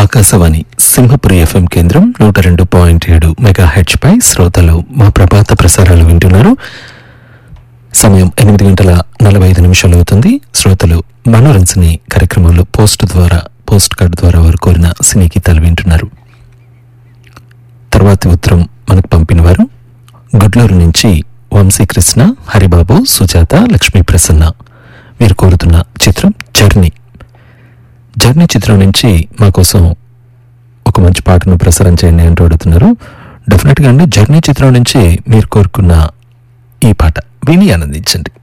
Akashvani Simhapuri FM కేంద్రం 102.7 megahertz పై శ్రోతలు మా ప్రభాత ప్రసారాలు వింటున్నారు. సమయం 8:45 అవుతుంది. శ్రోతలు మనోరంజని కార్యక్రమంలో పోస్ట్ కార్డు ద్వారా వారు కోరిన సినీ గీతాలు వింటున్నారు. తర్వాతి ఉత్తరం మనకు పంపిన వారు గుడ్లూరు నుంచి వంశీకృష్ణ, హరిబాబు, సుజాత, లక్ష్మీ ప్రసన్న. వీరు కోరుతున్న చిత్రం జర్నీ చిత్రం నుంచి మా కోసం ఒక మంచి పాటను ప్రసారం చేయండి అంటూ అడుగుతున్నారు. డెఫినెట్గా అండి, జర్నీ చిత్రం నుంచి మీరు కోరుకున్న ఈ పాట విని ఆనందించండి.